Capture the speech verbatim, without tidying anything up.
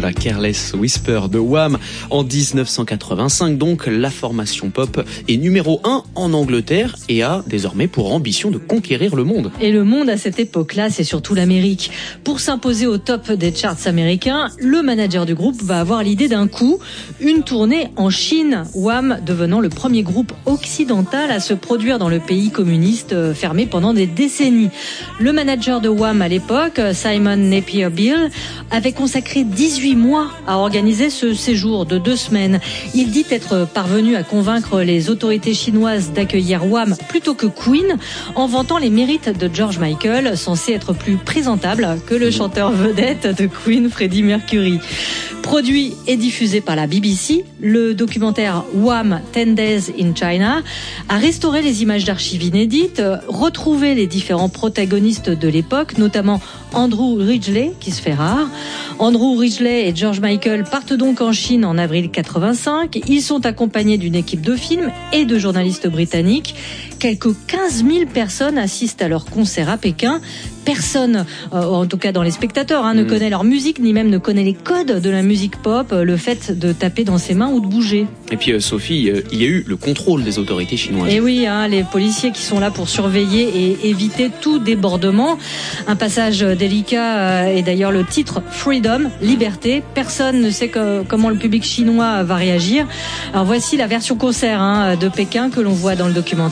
Voilà, Careless Whisper de Wham en dix-neuf cent quatre-vingt-cinq. Donc, la formation pop est numéro un en Angleterre et a désormais pour ambition de conquérir le monde. Et le monde à cette époque-là, c'est surtout l'Amérique. Pour s'imposer au top des charts américains, le manager du groupe va avoir l'idée d'un coup, une tournée en Chine. Wham devenant le premier groupe occidental à se produire dans le pays communiste fermé pendant des décennies. Le manager de Wham à l'époque, Simon Napier Beale, avait consacré dix-huit mois à organiser ce séjour de deux semaines. Il dit être parvenu à convaincre les autorités chinoises d'accueillir Wham plutôt que Queen, en vantant les mérites de George Michael, censé être plus présentable que le chanteur vedette de Queen, Freddie Mercury. Produit et diffusé par la B B C, le documentaire Wham! ten Days in China a restauré les images d'archives inédites, retrouvé les différents protagonistes de l'époque, notamment Andrew Ridgeley, qui se fait rare. Andrew Ridgeley et George Michael partent donc en Chine en avril quatre-vingt-cinq. Ils sont accompagnés d'une équipe de films et de journalistes britanniques. Quelques quinze mille personnes assistent à leur concert à Pékin. Personne, euh, en tout cas dans les spectateurs, hein, ne mmh. connaît leur musique, ni même ne connaît les codes de la musique pop, euh, le fait de taper dans ses mains ou de bouger. Et puis euh, Sophie, euh, il y a eu le contrôle des autorités chinoises. Et oui, hein, les policiers qui sont là pour surveiller et éviter tout débordement. Un passage délicat euh, est d'ailleurs le titre Freedom, liberté. Personne ne sait que, comment le public chinois va réagir. Alors voici la version concert hein, de Pékin que l'on voit dans le documentaire.